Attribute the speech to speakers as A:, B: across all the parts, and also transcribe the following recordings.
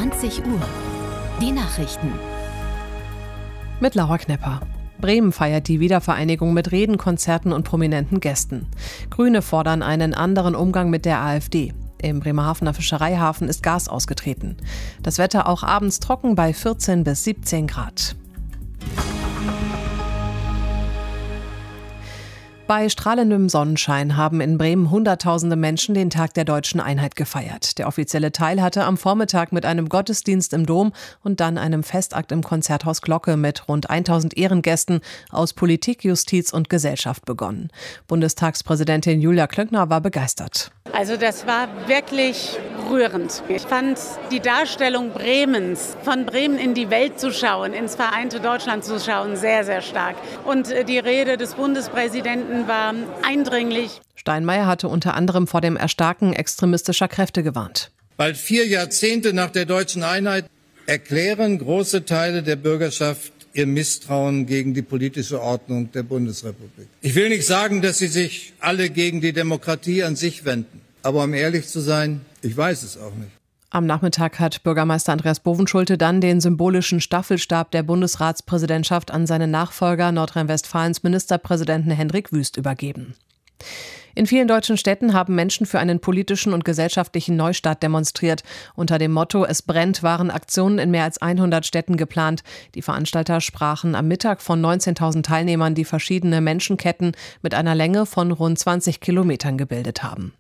A: 20 Uhr. Die Nachrichten.
B: Mit Laura Knepper. Bremen feiert die Wiedervereinigung mit Reden, Konzerten und prominenten Gästen. Grüne fordern einen anderen Umgang mit der AfD. Im Bremerhavener Fischereihafen ist Gas ausgetreten. Das Wetter auch abends trocken bei 14 bis 17 Grad. Bei strahlendem Sonnenschein haben in Bremen Hunderttausende Menschen den Tag der Deutschen Einheit gefeiert. Der offizielle Teil hatte am Vormittag mit einem Gottesdienst im Dom und dann einem Festakt im Konzerthaus Glocke mit rund 1000 Ehrengästen aus Politik, Justiz und Gesellschaft begonnen. Bundestagspräsidentin Julia Klöckner war begeistert.
C: Also das war wirklich rührend. Ich fand die Darstellung Bremens, von Bremen in die Welt zu schauen, ins vereinte Deutschland zu schauen, sehr, sehr stark. Und die Rede des Bundespräsidenten war eindringlich.
B: Steinmeier hatte unter anderem vor dem Erstarken extremistischer Kräfte gewarnt.
D: Bald 4 Jahrzehnte nach der Deutschen Einheit erklären große Teile der Bürgerschaft ihr Misstrauen gegen die politische Ordnung der Bundesrepublik. Ich will nicht sagen, dass sie sich alle gegen die Demokratie an sich wenden. Aber um ehrlich zu sein, ich weiß es auch nicht.
B: Am Nachmittag hat Bürgermeister Andreas Bovenschulte dann den symbolischen Staffelstab der Bundesratspräsidentschaft an seinen Nachfolger Nordrhein-Westfalens Ministerpräsidenten Hendrik Wüst übergeben. In vielen deutschen Städten haben Menschen für einen politischen und gesellschaftlichen Neustart demonstriert. Unter dem Motto "Es brennt" waren Aktionen in mehr als 100 Städten geplant. Die Veranstalter sprachen am Mittag von 19.000 Teilnehmern, die verschiedene Menschenketten mit einer Länge von rund 20 Kilometern gebildet haben.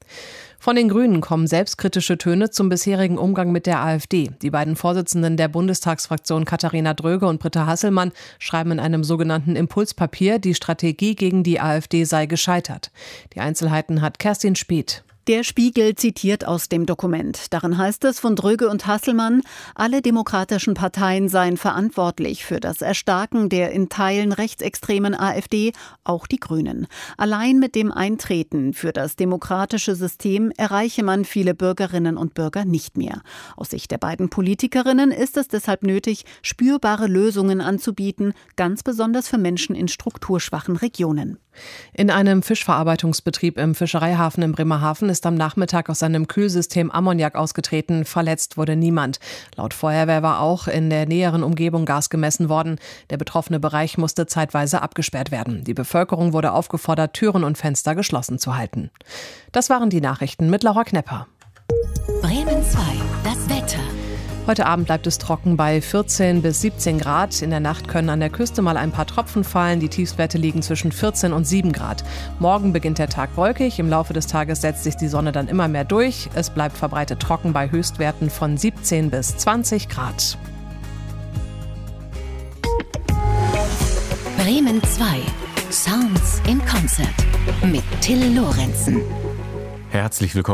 B: Von den Grünen kommen selbstkritische Töne zum bisherigen Umgang mit der AfD. Die beiden Vorsitzenden der Bundestagsfraktion Katharina Dröge und Britta Hasselmann schreiben in einem sogenannten Impulspapier, die Strategie gegen die AfD sei gescheitert. Die Einzelheiten hat Kerstin Speth.
E: Der Spiegel zitiert aus dem Dokument. Darin heißt es von Dröge und Hasselmann, alle demokratischen Parteien seien verantwortlich für das Erstarken der in Teilen rechtsextremen AfD, auch die Grünen. Allein mit dem Eintreten für das demokratische System erreiche man viele Bürgerinnen und Bürger nicht mehr. Aus Sicht der beiden Politikerinnen ist es deshalb nötig, spürbare Lösungen anzubieten, ganz besonders für Menschen in strukturschwachen Regionen.
B: In einem Fischverarbeitungsbetrieb im Fischereihafen in Bremerhaven ist am Nachmittag aus seinem Kühlsystem Ammoniak ausgetreten. Verletzt wurde niemand. Laut Feuerwehr war auch in der näheren Umgebung Gas gemessen worden. Der betroffene Bereich musste zeitweise abgesperrt werden. Die Bevölkerung wurde aufgefordert, Türen und Fenster geschlossen zu halten. Das waren die Nachrichten mit Laura Knepper.
A: Bremen 2, das Wetter.
B: Heute Abend bleibt es trocken bei 14 bis 17 Grad. In der Nacht können an der Küste mal ein paar Tropfen fallen. Die Tiefstwerte liegen zwischen 14 und 7 Grad. Morgen beginnt der Tag wolkig. Im Laufe des Tages setzt sich die Sonne dann immer mehr durch. Es bleibt verbreitet trocken bei Höchstwerten von 17 bis 20 Grad.
A: Bremen 2, Sounds im Konzert mit Till Lorenzen.
F: Herzlich willkommen.